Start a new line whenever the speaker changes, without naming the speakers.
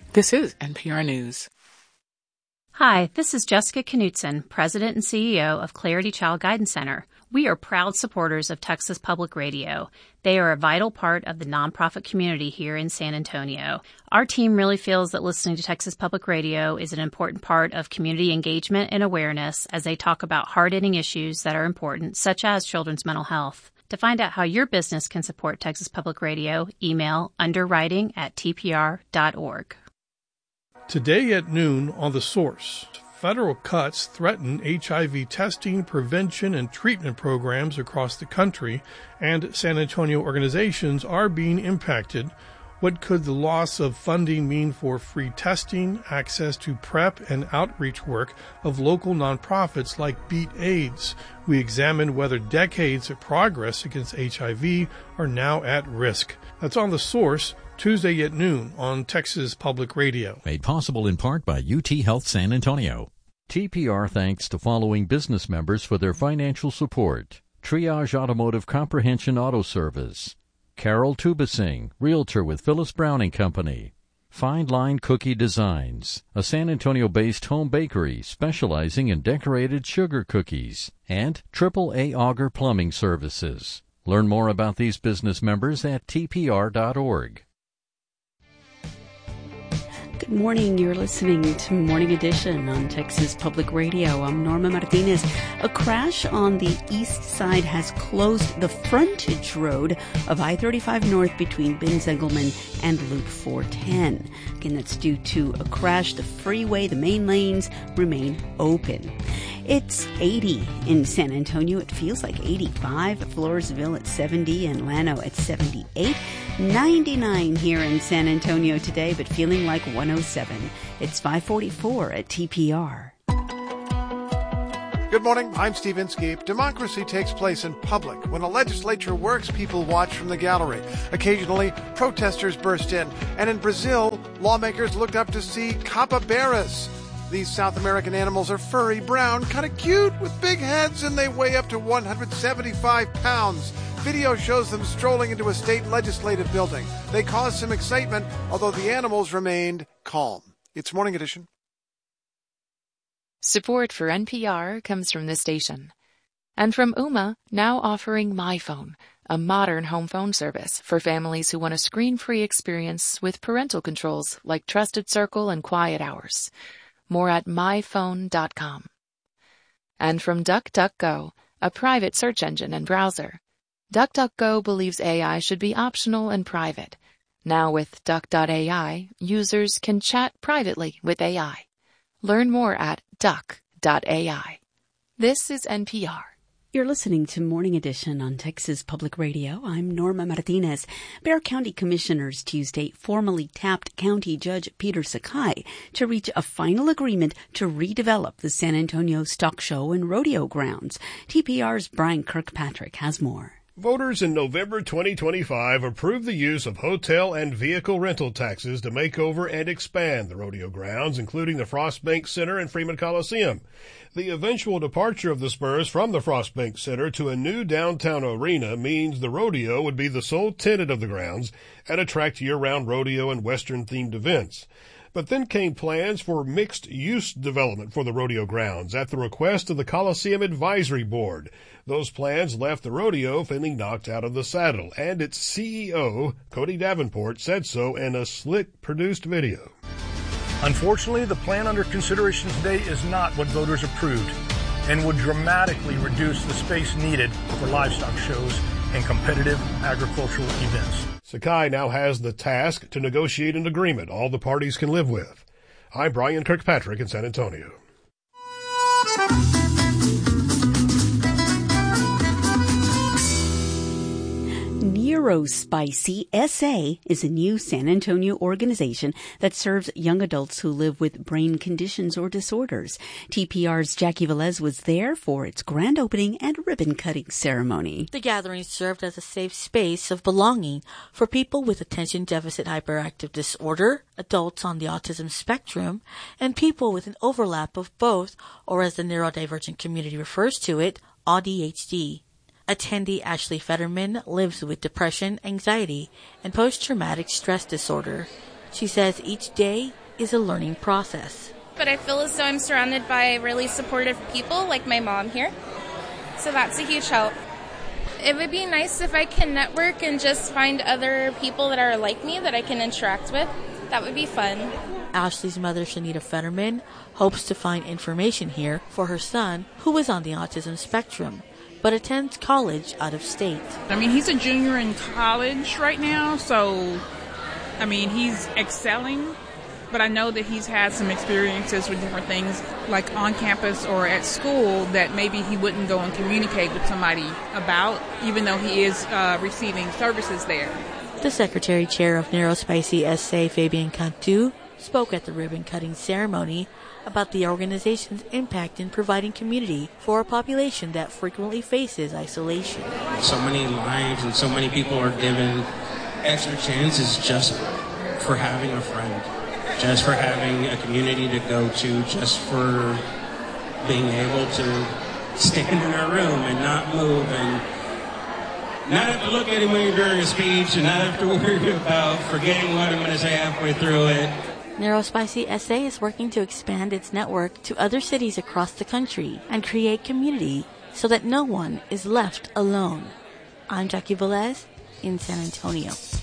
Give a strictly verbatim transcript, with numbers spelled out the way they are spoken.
This is N P R News.
Hi, this is Jessica Knutson, President and C E O of Clarity Child Guidance Center. We are proud supporters of Texas Public Radio. They are a vital part of the nonprofit community here in San Antonio. Our team really feels that listening to Texas Public Radio is an important part of community engagement and awareness as they talk about hard-hitting issues that are important, such as children's mental health. To find out how your business can support Texas Public Radio, email underwriting at t p r dot org.
Today at noon on The Source, federal cuts threaten H I V testing, prevention, and treatment programs across the country, and San Antonio organizations are being impacted. What could the loss of funding mean for free testing, access to PrEP, and outreach work of local nonprofits like Beat AIDS? We examined whether decades of progress against H I V are now at risk. That's on The Source, Tuesday at noon on Texas Public Radio.
Made possible in part by U T Health San Antonio. T P R thanks to following business members for their financial support: Triage Automotive Comprehension Auto Service, Carol Tubasing, Realtor with Phyllis Brown and Company, Fine Line Cookie Designs, a San Antonio-based home bakery specializing in decorated sugar cookies, and triple A Auger Plumbing Services. Learn more about these business members at t p r dot org.
Good morning. You're listening to Morning Edition on Texas Public Radio. I'm Norma Martinez. A crash on the east side has closed the frontage road of I thirty-five North between Benz Engelman and Loop four ten. Again, that's due to a crash. The freeway, the main lanes remain open. It's eighty in San Antonio. It feels like eighty-five. Floresville at seventy and Llano at seventy-eight. ninety-nine here in San Antonio today, but feeling like one oh seven. It's five forty-four at T P R.
Good morning, I'm Steve Inskeep. Democracy takes place in public. When a legislature works, people watch from the gallery. Occasionally, protesters burst in. And in Brazil, lawmakers looked up to see capybaras. These South American animals are furry, brown, kind of cute, with big heads, and they weigh up to one hundred seventy-five pounds. Video shows them strolling into a state legislative building. They caused some excitement, although the animals remained calm. It's Morning Edition.
Support for N P R comes from this station. And from Ooma, now offering MyPhone, a modern home phone service for families who want a screen-free experience with parental controls like Trusted Circle and Quiet Hours. More at my phone dot com. And from DuckDuckGo, a private search engine and browser. DuckDuckGo believes A I should be optional and private. Now with Duck dot A I, users can chat privately with A I. Learn more at Duck dot A I. This is N P R.
You're listening to Morning Edition on Texas Public Radio. I'm Norma Martinez. Bexar County Commissioners Tuesday formally tapped County Judge Peter Sakai to reach a final agreement to redevelop the San Antonio Stock Show and Rodeo grounds. T P R's Brian Kirkpatrick has more.
Voters in November twenty twenty-five approved the use of hotel and vehicle rental taxes to make over and expand the rodeo grounds, including the Frostbank Center and Freeman Coliseum. The eventual departure of the Spurs from the Frostbank Center to a new downtown arena means the rodeo would be the sole tenant of the grounds and attract year-round rodeo and Western-themed events. But then came plans for mixed-use development for the rodeo grounds at the request of the Coliseum Advisory Board. Those plans left the rodeo feeling knocked out of the saddle, and its C E O, Cody Davenport, said so in a slick-produced video.
Unfortunately, the plan under consideration today is not what voters approved and would dramatically reduce the space needed for livestock shows and competitive agricultural events.
Sakai now has the task to negotiate an agreement all the parties can live with. I'm Brian Kirkpatrick in San Antonio.
Neurospicy S A is a new San Antonio organization that serves young adults who live with brain conditions or disorders. T P R's Jackie Velez was there for its grand opening and ribbon-cutting ceremony.
The gathering served as a safe space of belonging for people with attention deficit hyperactive disorder, adults on the autism spectrum, and people with an overlap of both, or as the neurodivergent community refers to it, A D H D. Attendee Ashley Fetterman lives with depression, anxiety, and post-traumatic stress disorder. She says each day is a learning process.
But I feel as though I'm surrounded by really supportive people like my mom here. So that's a huge help. It would be nice if I can network and just find other people that are like me that I can interact with. That would be fun.
Ashley's mother, Shanita Fetterman, hopes to find information here for her son, who is on the autism spectrum, but attends college out of state.
I mean, he's a junior in college right now, so, I mean, he's excelling, but I know that he's had some experiences with different things, like on campus or at school, that maybe he wouldn't go and communicate with somebody about, even though he is uh, receiving services there.
The Secretary Chair of NeuroSpicy S A, Fabian Cantu, spoke at the ribbon-cutting ceremony about the organization's impact in providing community for a population that frequently faces isolation.
So many lives and so many people are given extra chances just for having a friend, just for having a community to go to, just for being able to stand in a room and not move and not have to look at anyone during a speech and not have to worry about forgetting what I'm going to say halfway through it.
NeuroSpicy S A is working to expand its network to other cities across the country and create community so that no one is left alone. I'm Jackie Velez in San Antonio.